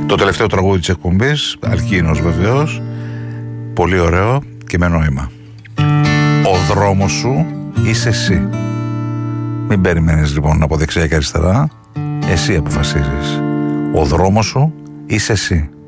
Το τελευταίο τραγούδι της εκπομπής, Αλκίνος βεβαίως, πολύ ωραίο και με νόημα. Ο δρόμος σου είσαι εσύ. Μην περιμένεις λοιπόν από δεξιά και αριστερά. Εσύ αποφασίζεις. Ο δρόμος σου είσαι εσύ.